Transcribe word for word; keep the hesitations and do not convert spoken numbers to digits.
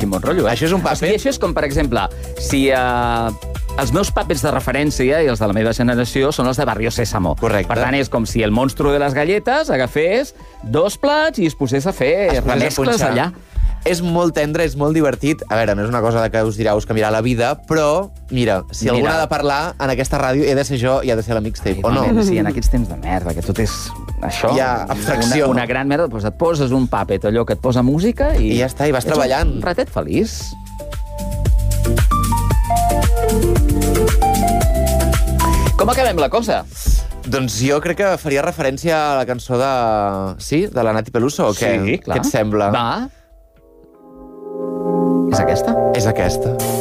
quin bon rotllo, eh? Això és un puppet? O sigui, això és com, per exemple, si... Uh, els meus puppets de referència i els de la meva generació són els de Barrio Sésamo. Correcte. Per tant, és com si el monstru de les galletes agafés dos plats i es posés a fer Es posés a remescles punxar. allà. És molt tendre, és molt divertit. A veure, no és una cosa que us dirà, us canviarà la vida, però, mira, si Mira. algú ha de parlar en aquesta ràdio, he de ser jo i ha de ser la mixtape, o no? Sí, en aquests temps de merda, que tot és això... Hi ha abstracció. Una, una gran merda, doncs et poses un puppet, allò que et posa música i... I ja està, i vas ets treballant. un ratet feliç. Com acabem la cosa? Doncs jo crec que faria referència a la cançó de... Sí? De la Nati Peluso, o què? Sí, clar. Què et sembla? Va. És aquesta? És aquesta.